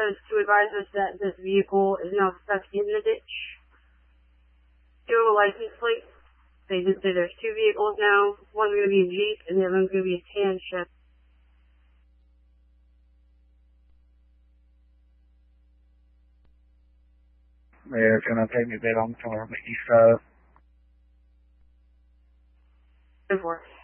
was to advise us that this vehicle is now stuck in the ditch. Show a license plate. They did say there's two vehicles now. One's going to be a Jeep and the other one's going to be a tan Chevy. Yeah, it's going to take me a bit on the east side. Go for it.